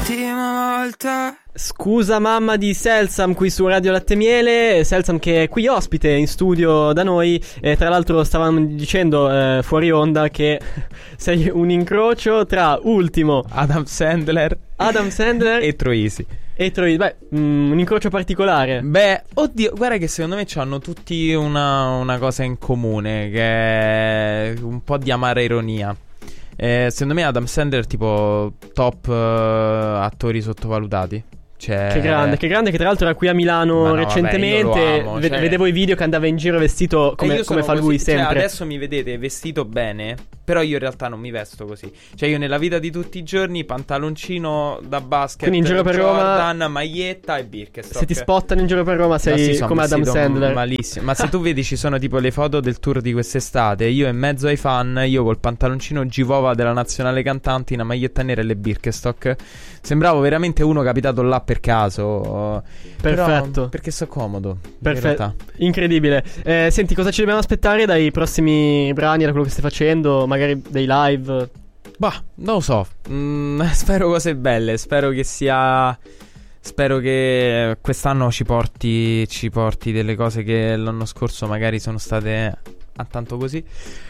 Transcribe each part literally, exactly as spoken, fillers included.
l'ultima volta. Scusa mamma di Selsam qui su Radio Latte Miele. Selsam che è qui ospite in studio da noi. E tra l'altro stavamo dicendo eh, fuori onda che sei un incrocio tra Ultimo, Adam Sandler Adam Sandler e Troisi. E Troisi. Beh, mm, un incrocio particolare. Beh, oddio, guarda che secondo me hanno tutti una, una cosa in comune, che è un po' di amara ironia. Eh, secondo me Adam Sandler tipo top uh, attori sottovalutati. Cioè... Che grande, che grande, che tra l'altro era qui a Milano no, recentemente. vabbè, amo, v- cioè... Vedevo i video che andava in giro vestito come, come fa così, lui sempre. Cioè, adesso mi vedete vestito bene, però io in realtà non mi vesto così. Cioè io nella vita di tutti i giorni pantaloncino da basket, quindi in giro per Jordan, Roma, maglietta e Birkenstock. se ti spottano in giro per Roma sei sì, come Adam Sandler. Malissimo. Ma se tu vedi ci sono tipo le foto del tour di quest'estate, io in mezzo ai fan, io col pantaloncino Givova della nazionale cantanti, una maglietta nera e le Birkenstock. Sembravo veramente uno capitato là per caso. Perfetto. Però, perché sto comodo. Perfetto. Incredibile. eh, Senti, cosa ci dobbiamo aspettare dai prossimi brani, da quello che stai facendo? Magari dei live? Bah, non lo so. mm, Spero cose belle. Spero che sia... Spero che quest'anno ci porti Ci porti delle cose che l'anno scorso magari sono state a tanto così.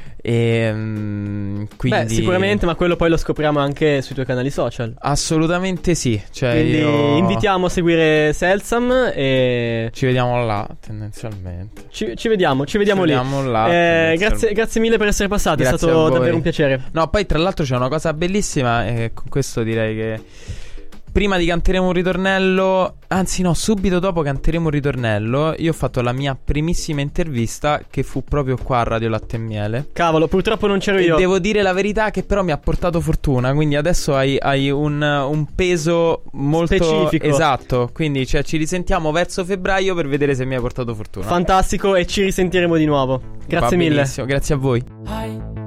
E um, quindi beh, sicuramente, ma quello poi lo scopriamo anche sui tuoi canali social. Assolutamente sì. Cioè quindi io... invitiamo a seguire Selsam e ci vediamo là tendenzialmente. Ci, ci vediamo, ci vediamo ci lì. Vediamo là, eh, grazie, grazie mille per essere passati. Grazie, è stato davvero un piacere. No, poi tra l'altro c'è una cosa bellissima, e con questo direi che prima di Canteremo un ritornello, anzi no, subito dopo Canteremo un ritornello, io ho fatto la mia primissima intervista, che fu proprio qua a Radio Latte e Miele. Cavolo, purtroppo non c'ero e io. Devo dire la verità che però mi ha portato fortuna, quindi adesso hai, hai un, un peso molto specifico. Esatto, quindi cioè, ci risentiamo verso febbraio per vedere se mi hai portato fortuna. Fantastico, e ci risentiremo di nuovo. Grazie mille. Grazie a voi.